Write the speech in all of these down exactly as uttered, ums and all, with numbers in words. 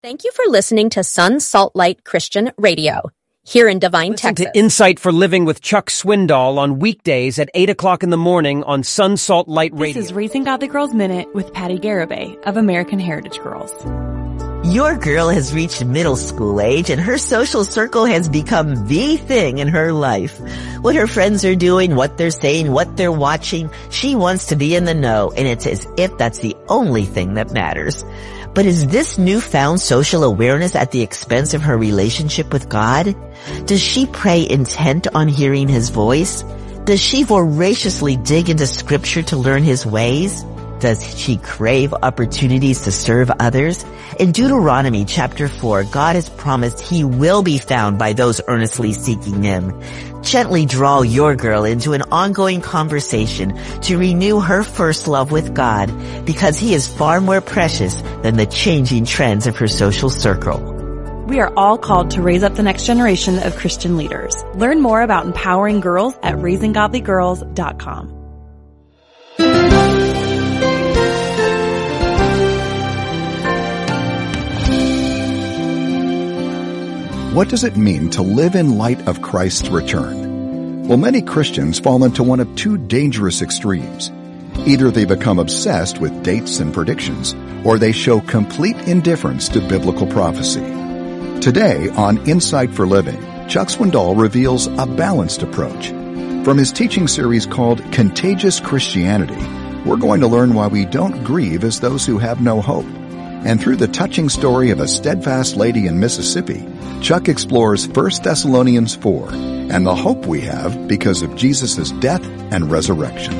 Thank you for listening to Sun Salt Light Christian Radio here in Devine, Listen Texas. to Insight for Living with Chuck Swindoll on weekdays at eight o'clock in the morning on Sun Salt Light Radio. This is Raising Godly Girls Minute with Patty Garibay of American Heritage Girls. Your girl has reached middle school age and her social circle has become the thing in her life. What her friends are doing, what they're saying, what they're watching, she wants to be in the know, and it's as if that's the only thing that matters. But is this newfound social awareness at the expense of her relationship with God? Does she pray intent on hearing His voice? Does she voraciously dig into Scripture to learn His ways? Does she crave opportunities to serve others? In Deuteronomy chapter four, God has promised He will be found by those earnestly seeking Him. Gently draw your girl into an ongoing conversation to renew her first love with God, because He is far more precious than the changing trends of her social circle. We are all called to raise up the next generation of Christian leaders. Learn more about empowering girls at raising godly girls dot com. What does it mean to live in light of Christ's return? Well, many Christians fall into one of two dangerous extremes. Either they become obsessed with dates and predictions, or they show complete indifference to biblical prophecy. Today on Insight for Living, Chuck Swindoll reveals a balanced approach. From his teaching series called Contagious Christianity, we're going to learn why we don't grieve as those who have no hope. And through the touching story of a steadfast lady in Mississippi, Chuck explores First Thessalonians four and the hope we have because of Jesus' death and resurrection.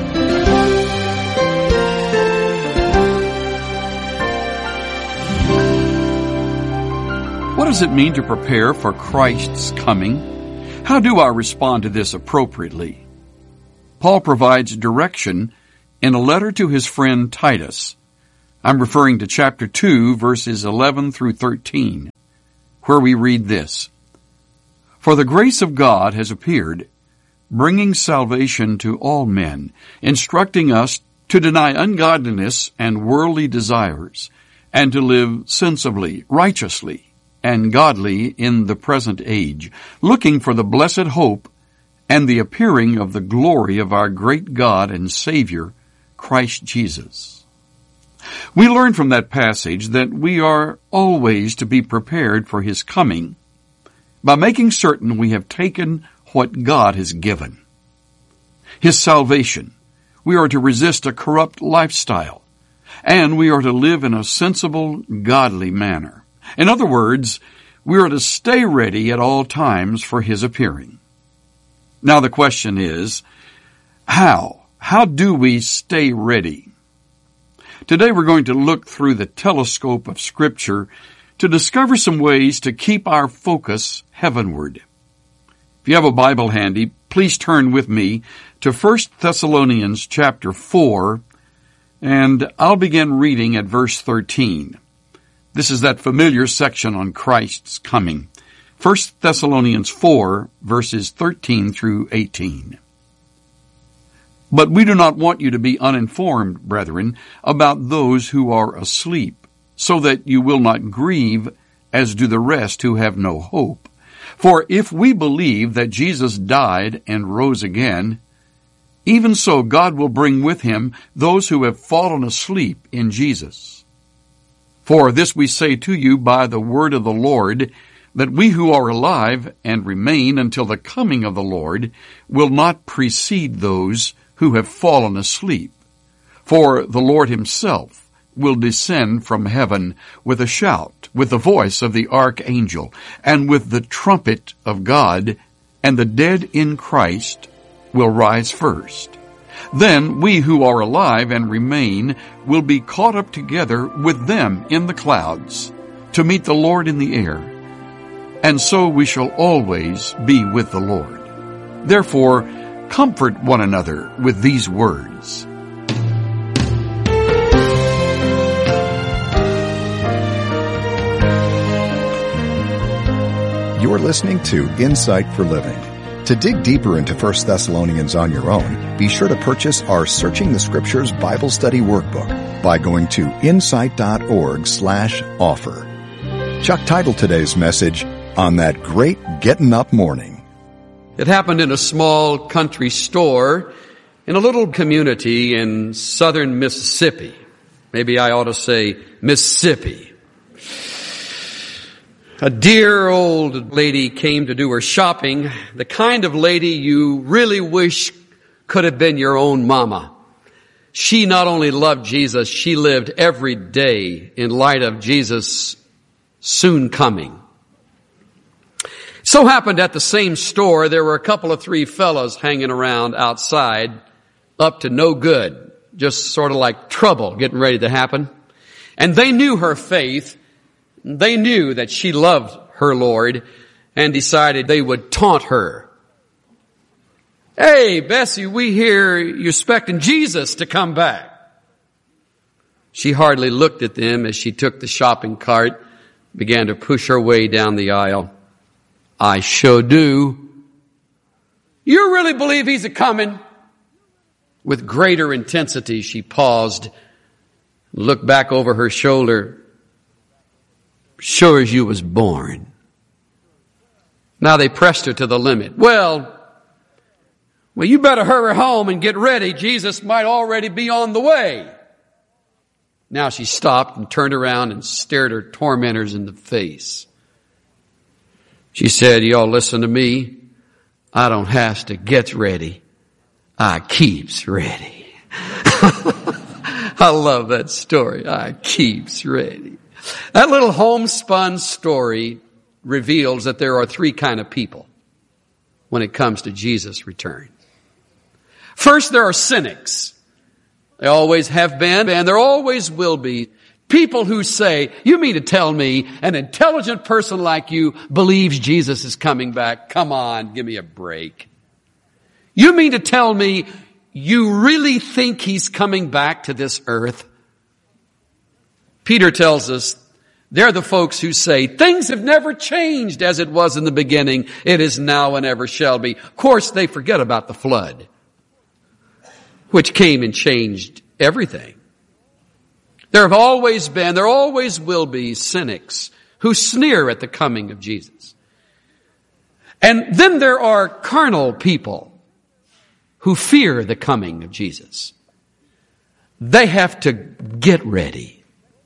What does it mean to prepare for Christ's coming? How do I respond to this appropriately? Paul provides direction in a letter to his friend Titus. I'm referring to chapter two, verses eleven through thirteen, where we read this. For the grace of God has appeared, bringing salvation to all men, instructing us to deny ungodliness and worldly desires, and to live sensibly, righteously, and godly in the present age, looking for the blessed hope and the appearing of the glory of our great God and Savior, Christ Jesus. We learn from that passage that we are always to be prepared for His coming by making certain we have taken what God has given. His salvation. We are to resist a corrupt lifestyle, and we are to live in a sensible, godly manner. In other words, we are to stay ready at all times for His appearing. Now the question is, how? How do we stay ready? Today we're going to look through the telescope of Scripture to discover some ways to keep our focus heavenward. If you have a Bible handy, please turn with me to First Thessalonians chapter four, and I'll begin reading at verse thirteen. This is that familiar section on Christ's coming. First Thessalonians four, verses thirteen through eighteen. But we do not want you to be uninformed, brethren, about those who are asleep, so that you will not grieve as do the rest who have no hope. For if we believe that Jesus died and rose again, even so God will bring with Him those who have fallen asleep in Jesus. For this we say to you by the word of the Lord, that we who are alive and remain until the coming of the Lord will not precede those who have fallen asleep. For the Lord Himself will descend from heaven with a shout, with the voice of the archangel, and with the trumpet of God, and the dead in Christ will rise first. Then we who are alive and remain will be caught up together with them in the clouds to meet the Lord in the air. And so we shall always be with the Lord. Therefore, comfort one another with these words. You are listening to Insight for Living. To dig deeper into First Thessalonians on your own, be sure to purchase our Searching the Scriptures Bible Study Workbook by going to insight dot org slash offer. Chuck titled today's message, On That Great Gettin' Up Morning. It happened in a small country store in a little community in southern Mississippi. Maybe I ought to say Mississippi. A dear old lady came to do her shopping, the kind of lady you really wish could have been your own mama. She not only loved Jesus, she lived every day in light of Jesus' soon coming. So happened at the same store, there were a couple of three fellows hanging around outside, up to no good, just sort of like trouble getting ready to happen. And they knew her faith. They knew that she loved her Lord and decided they would taunt her. Hey, Bessie, we hear you're expecting Jesus to come back. She hardly looked at them as she took the shopping cart, began to push her way down the aisle. I sure do. You really believe he's a-coming? With greater intensity, she paused, looked back over her shoulder. Sure as you was born. Now they pressed her to the limit. Well, well, you better hurry home and get ready. Jesus might already be on the way. Now she stopped and turned around and stared her tormentors in the face. She said, y'all listen to me. I don't have to get ready. I keeps ready. I love that story. I keeps ready. That little homespun story reveals that there are three kind of people when it comes to Jesus' return. First, there are cynics. They always have been, and there always will be. People who say, you mean to tell me an intelligent person like you believes Jesus is coming back? Come on, give me a break. You mean to tell me you really think he's coming back to this earth? Peter tells us they're the folks who say, things have never changed as it was in the beginning. It is now and ever shall be. Of course, they forget about the flood, which came and changed everything. There have always been, there always will be cynics who sneer at the coming of Jesus. And then there are carnal people who fear the coming of Jesus. They have to get ready.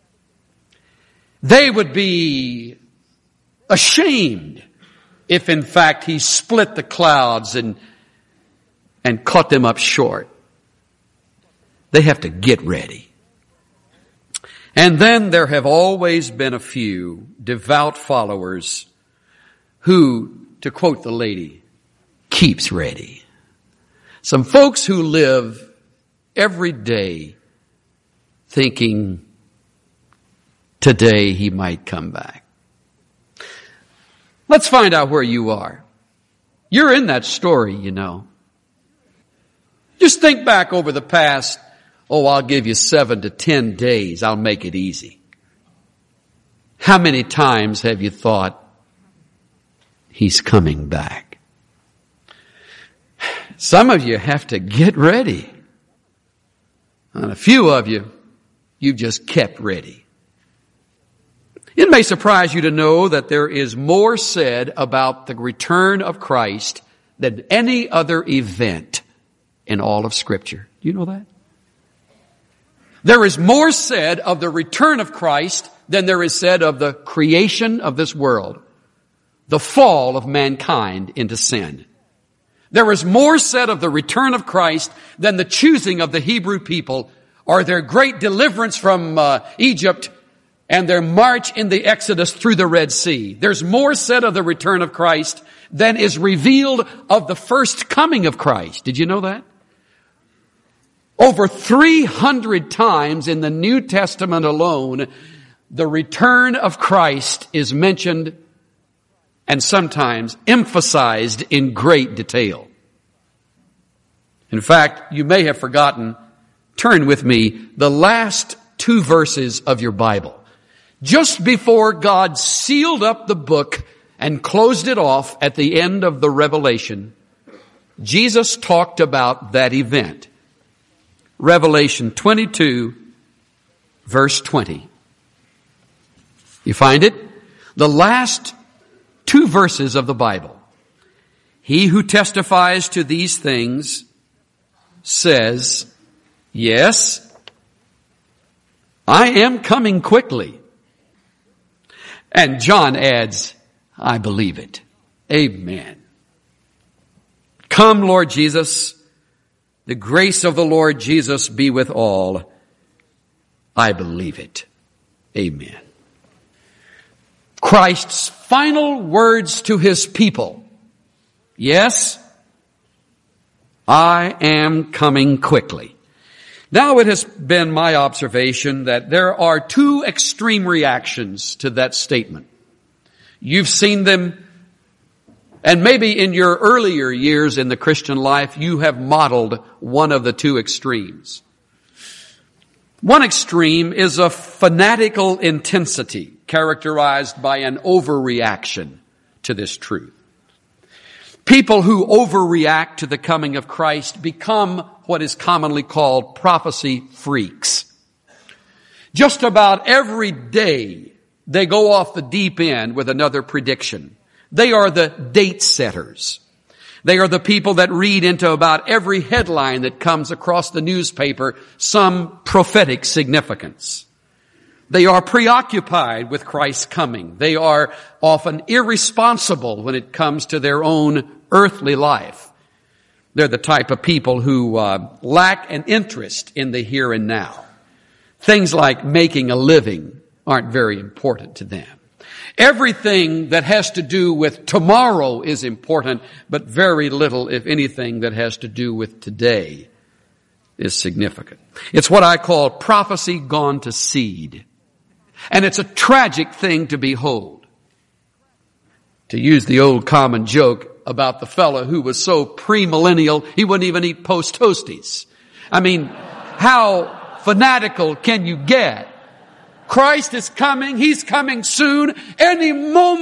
They would be ashamed if in fact he split the clouds and, and caught them up short. They have to get ready. And then there have always been a few devout followers who, to quote the lady, keeps ready. Some folks who live every day thinking, today he might come back. Let's find out where you are. You're in that story, you know. Just think back over the past, oh, I'll give you seven to ten days. I'll make it easy. How many times have you thought, he's coming back? Some of you have to get ready. And a few of you, you've just kept ready. It may surprise you to know that there is more said about the return of Christ than any other event in all of Scripture. Do you know that? There is more said of the return of Christ than there is said of the creation of this world, the fall of mankind into sin. There is more said of the return of Christ than the choosing of the Hebrew people or their great deliverance from uh, Egypt and their march in the Exodus through the Red Sea. There's more said of the return of Christ than is revealed of the first coming of Christ. Did you know that? Over three hundred times in the New Testament alone, the return of Christ is mentioned and sometimes emphasized in great detail. In fact, you may have forgotten, turn with me, the last two verses of your Bible. Just before God sealed up the book and closed it off at the end of the Revelation, Jesus talked about that event. Revelation twenty-two, verse twenty. You find it? The last two verses of the Bible. He who testifies to these things says, yes, I am coming quickly. And John adds, I believe it. Amen. Come, Lord Jesus. The grace of the Lord Jesus be with all. I believe it. Amen. Christ's final words to his people. Yes, I am coming quickly. Now it has been my observation that there are two extreme reactions to that statement. You've seen them, and maybe in your earlier years in the Christian life, you have modeled one of the two extremes. One extreme is a fanatical intensity characterized by an overreaction to this truth. People who overreact to the coming of Christ become what is commonly called prophecy freaks. Just about every day they go off the deep end with another prediction. They are the date setters. They are the people that read into about every headline that comes across the newspaper some prophetic significance. They are preoccupied with Christ's coming. They are often irresponsible when it comes to their own earthly life. They're the type of people who uh, lack an interest in the here and now. Things like making a living aren't very important to them. Everything that has to do with tomorrow is important, but very little, if anything, that has to do with today is significant. It's what I call prophecy gone to seed. And it's a tragic thing to behold. To use the old common joke about the fellow who was so premillennial, he wouldn't even eat post toasties. I mean, how fanatical can you get? Christ is coming. He's coming soon. Any moment